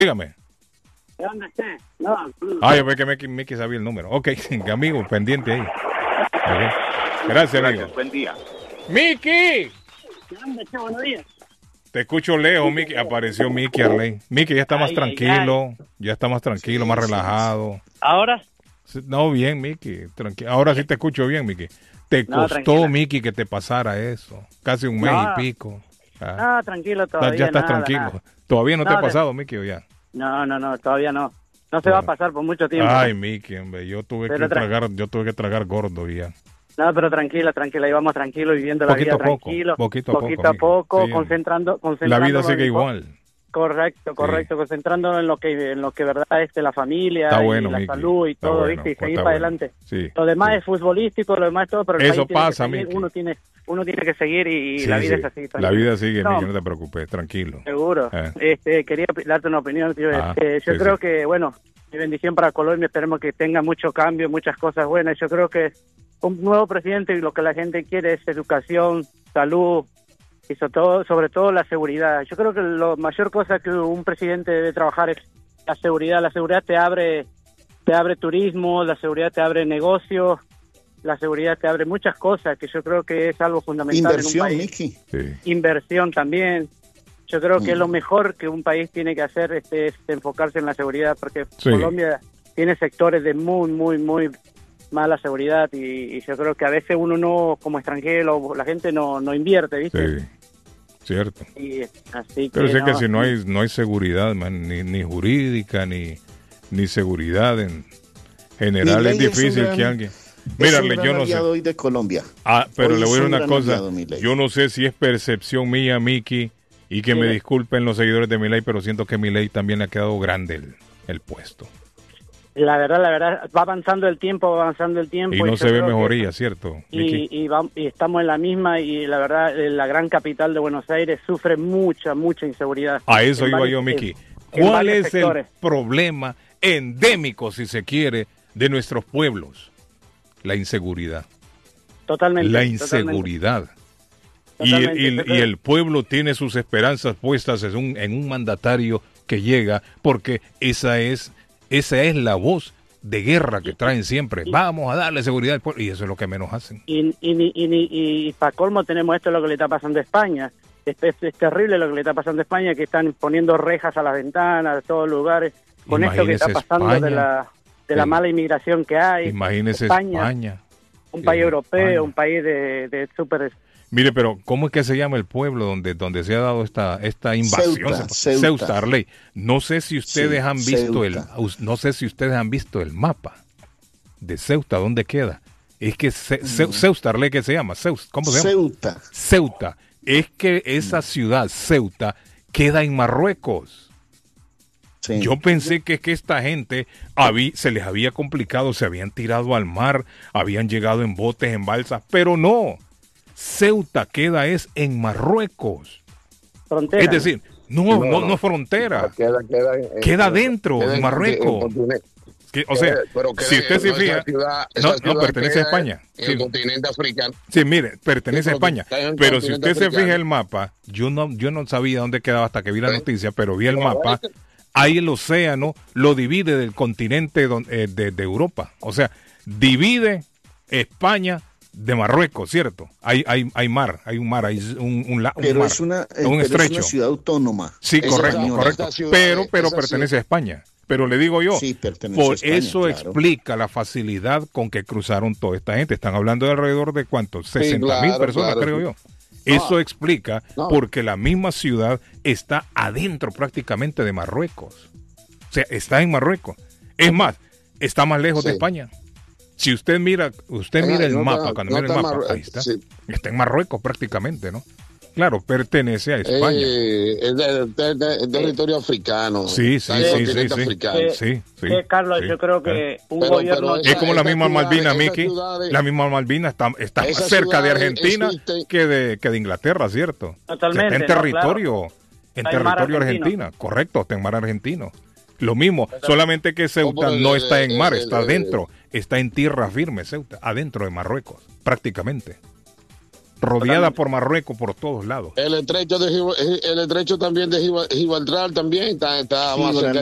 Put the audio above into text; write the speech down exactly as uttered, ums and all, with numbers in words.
Dígame. ¿De dónde esté? No. Ah, yo ve que Mickey, Mickey sabía el número. Ok, amigo, pendiente ahí. Okay. Gracias, amigo. Buen día. ¡Mickey! ¿De dónde esté? Buenos días. Te escucho lejos, Mickey. Apareció Mickey Arley. Mickey ya está más Ay, tranquilo. ay, ay. Ya está más tranquilo, Sí, más sí, relajado. ¿Ahora? No, bien, Mickey. Tranqui- Ahora sí te escucho bien, Mickey. Te No, costó, tranquila. Mickey, que te pasara eso. Casi un mes No. y pico. Ah, No, tranquilo todavía. ya estás nada, tranquilo. nada. ¿Todavía no te No, ha de- pasado, Mickey, o ya? No, no, no, todavía no. No se va a Bueno. pasar por mucho tiempo. Ay, Mickey, hombre, yo tuve Pero que tra- tragar, yo tuve que tragar gordo ya. No, pero tranquila, tranquila, ahí vamos tranquilo, viviendo la Poquito vida a poco, tranquilo. poquito a poco, poquito a Mickey. poco, Sí, concentrando, La concentrando. vida sigue igual. Correcto, correcto, concentrándonos en lo que en lo que verdad es de la familia, Está y bueno, la Mickey. salud y Está todo, bueno, ¿viste? Y pues seguir está para bueno. adelante. Sí, Lo demás sí. es futbolístico, lo demás es todo, pero el Eso país tiene que pasa, seguir, Mickey. uno tiene uno tiene que seguir y, y Sí, la vida sí. es así. La tranquilo. vida sigue, No, Mickey, no te preocupes, tranquilo. Seguro. Eh. Este, quería darte una opinión, tío. Ah, Este, yo sí, creo sí. que, bueno, mi bendición para Colombia, esperemos que tenga mucho cambio, muchas cosas buenas. Yo creo que un nuevo presidente, lo que la gente quiere es educación, salud y sobre todo, sobre todo la seguridad. Yo creo que la mayor cosa que un presidente debe trabajar es la seguridad. La seguridad te abre, te abre turismo, la seguridad te abre negocios, la seguridad te abre muchas cosas, que yo creo que es algo fundamental Inversión, en un país. Mickey. Sí. Inversión también. Yo creo que Mm. es lo mejor que un país tiene que hacer, este, es enfocarse en la seguridad, porque Sí. Colombia tiene sectores de muy, muy, muy mala seguridad y, y yo creo que a veces uno no, como extranjero, la gente no, no invierte, ¿viste? Sí, cierto. Y así Pero que, sí que no, si no hay no hay seguridad, man, ni, ni jurídica, ni, ni seguridad en general, Milei es es un difícil gran- que alguien... Es Mírale, un gran yo no sé... aliado hoy de Colombia. Ah, pero Hoy le es voy a decir un una gran cosa. aliado, Milei. Yo no sé si es percepción mía, Mickey, y que Sí. me disculpen los seguidores de Milei, pero siento que Milei también le ha quedado grande el, el puesto. la verdad, la verdad, va avanzando el tiempo, va avanzando el tiempo. Y no yo se ve creo que- mejoría, ¿cierto, Mickey? Y, y, vam- y estamos en la misma y la verdad, eh, la gran capital de Buenos Aires sufre mucha, mucha inseguridad. A eso En iba varios- yo, Mickey. en- en ¿Cuál varios es el sectores. problema endémico, si se quiere, de nuestros pueblos? La inseguridad. Totalmente. La totalmente. inseguridad. Y, Totalmente, y- yo y creo- el pueblo tiene sus esperanzas puestas en un, en un mandatario que llega, porque esa es, esa es la voz de guerra que traen siempre. Vamos a darle seguridad al pueblo. Y eso es lo que menos hacen. Y, y, ni- y, ni- y para colmo tenemos esto, lo que le está pasando a España. Es, es, es terrible lo que le está pasando a España, que están poniendo rejas a las ventanas, a todos lugares, con esto que está Imagínese pasando España. de la, de la Sí. mala inmigración que hay. Imagínese España. España, un Sí, país europeo, España. un país de, de súper... Mire, pero ¿cómo es que se llama el pueblo donde, donde se ha dado esta, esta invasión? Ceuta, Se- Ceuta. Arley. No sé si ustedes Sí, han visto el, Ceuta. us- no sé si ustedes han visto el mapa de Ceuta, ¿dónde queda? Es que Ce- Ce- Ceuta, Arley, ¿qué se llama? Ceus- ¿Cómo se llama? Ceuta. Ceuta. Es que esa ciudad, Ceuta, queda en Marruecos. Sí. Yo pensé que, que esta gente habí- se les había complicado, se habían tirado al mar, habían llegado en botes, en balsas, pero no. Ceuta queda es en Marruecos. fronteras. Es decir, no, no, no, no frontera. Queda, queda, en- Queda dentro, queda en en- Marruecos. en continente. Que, o sea, Eh, pero queda si en- usted se no, esa fija, ciudad- no, esa no ciudad pertenece a queda España. En Sí. el continente africano. Sí, mire, pertenece a Sí, pero España. está en el Pero si continente usted se africano. fija el mapa, yo no, yo no sabía dónde quedaba hasta que vi la Sí. noticia, pero vi el No, mapa. es que- Ahí el océano lo divide del continente don- eh, de, de Europa. O sea, divide España de Marruecos, ¿cierto? Hay, hay, hay mar, hay un mar, hay un, un, la- un Pero mar, es una, eh, un pero es estrecho. una ciudad autónoma. Sí, Esa- correcto, española. correcto. esa ciudad, Pero, pero esa pertenece a España. Pero le digo yo, Sí, pertenece por a España, eso claro. explica la facilidad con que cruzaron toda esta gente. Están hablando de alrededor de cuántos, sesenta mil claro, personas, claro. creo yo. Eso explica No. porque la misma ciudad está adentro prácticamente de Marruecos. O sea, está en Marruecos. Es más, está más lejos de Sí. España. Si usted mira, usted Ah, mira el no mapa, está- cuando no mira el está mapa, Marru- ahí está. sí. Está en Marruecos prácticamente, ¿no? Claro, pertenece a España. Eh, es de, de- de- de territorio africano. Sí, sí, Está en el sí, continente sí, sí. africano. Eh, Sí, sí. que, Carlos, sí. yo creo que Eh. un Pero- gobierno... pero Es como las Esas mismas ciudades- Malvinas, esas Mickey. ciudades- Las mismas Malvinas están, están más esas cerca de ciudades Argentina existen- que de, que de Inglaterra, ¿cierto? Totalmente, Está en no, territorio, en Está en mar territorio argentino. argentina. Correcto, está en mar argentino. Lo mismo, solamente que Ceuta pero no el- está en mar, el- está el- adentro. Está en tierra firme, Ceuta, adentro de Marruecos, prácticamente. rodeada Totalmente. por Marruecos por todos lados. El estrecho de Gibraltar, el estrecho también de Gibraltar también está, está más cerca